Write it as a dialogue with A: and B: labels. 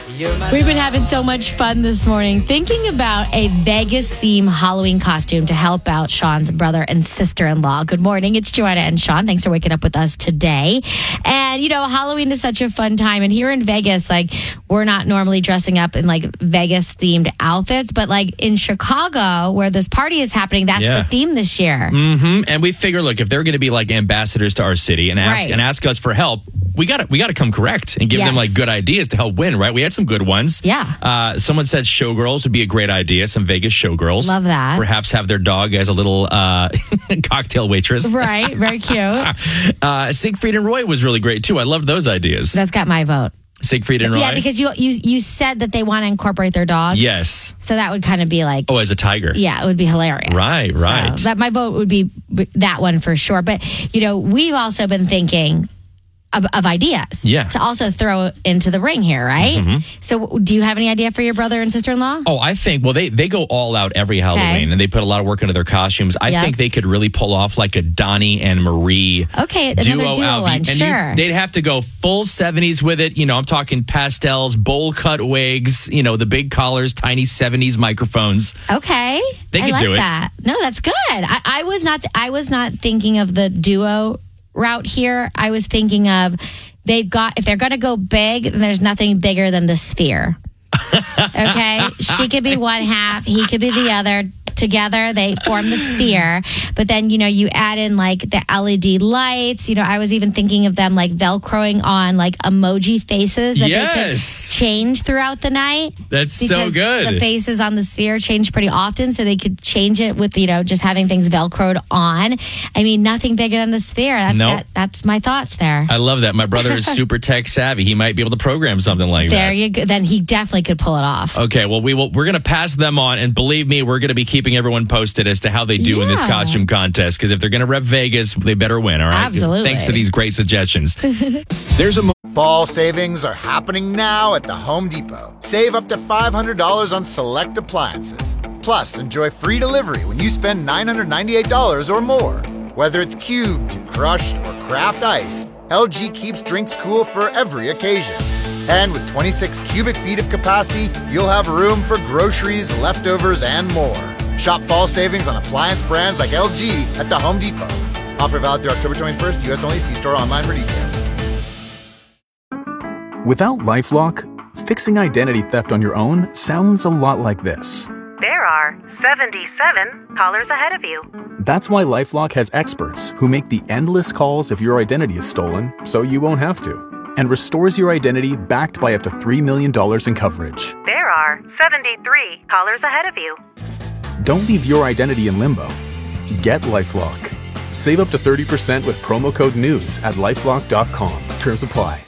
A: We've been having so much fun this morning thinking about a Vegas-themed Halloween costume to help out Sean's brother and sister-in-law. Good morning. It's Joanna and Sean. Thanks for waking up with us today. And, you know, Halloween is such a fun time. And here in Vegas, like, we're not normally dressing up in, like, Vegas-themed outfits. But, like, in Chicago, where this party is happening, that's the theme this year.
B: Mm-hmm. And we figure, look, if they're going to be, like, ambassadors to our city and ask us for help, we got to come correct and give them, like, good ideas to help win, right? We had some good ones.
A: Yeah.
B: Someone said showgirls would be a great idea. Some Vegas showgirls.
A: Love that.
B: Perhaps have their dog as a little cocktail waitress.
A: Right. Very cute.
B: Siegfried and Roy was really great, too. I loved those ideas.
A: That's got my vote.
B: Siegfried and Roy?
A: Yeah, because you said that they want to incorporate their dog.
B: Yes.
A: So that would kind of be like...
B: Oh, as a tiger.
A: Yeah, it would be hilarious.
B: Right.
A: So my vote would be that one for sure. But, you know, we've also been thinking... Of ideas to also throw into the ring here, right? Mm-hmm. So do you have any idea for your brother and sister-in-law?
B: Oh, I think, well, they go all out every Halloween and they put a lot of work into their costumes. I think they could really pull off like a Donnie and Marie duo
A: one. Sure.
B: They'd have to go full 70s with it. You know, I'm talking pastels, bowl cut wigs, you know, the big collars, tiny 70s microphones.
A: Okay.
B: They could do it.
A: That. No, that's good. I was not thinking of the duo route here. I was thinking of if they're going to go big, then there's nothing bigger than the sphere. Okay? She could be one half, he could be the other. Together, they form the sphere. But then, you know, you add in like the LED lights. You know, I was even thinking of them like Velcroing on like emoji faces that they could change throughout the night.
B: That's so good.
A: The faces on the sphere change pretty often, so they could change it with, you know, just having things Velcroed on. I mean, nothing bigger than the sphere. That's my thoughts there.
B: I love that. My brother is super tech savvy. He might be able to program something like that.
A: There you go. Then he definitely could pull it off.
B: Okay, well, we're going to pass them on, and believe me, we're going to be keeping everyone posted as to how they do in this costume contest, because if they're going to rep Vegas, they better win, all right?
A: Absolutely.
B: Thanks to these great suggestions.
C: Fall savings are happening now at the Home Depot. Save up to $500 on select appliances. Plus, enjoy free delivery when you spend $998 or more. Whether it's cubed, crushed, or craft ice, LG keeps drinks cool for every occasion. And with 26 cubic feet of capacity, you'll have room for groceries, leftovers, and more. Shop fall savings on appliance brands like LG at the Home Depot. Offer valid through October 21st, U.S. only. See store online for details.
D: Without LifeLock, fixing identity theft on your own sounds a lot like this.
E: There are 77 callers ahead of you.
D: That's why LifeLock has experts who make the endless calls if your identity is stolen, so you won't have to, and restores your identity backed by up to $3 million in coverage.
E: There are 73 callers ahead of you.
D: Don't leave your identity in limbo. Get LifeLock. Save up to 30% with promo code NEWS at LifeLock.com. Terms apply.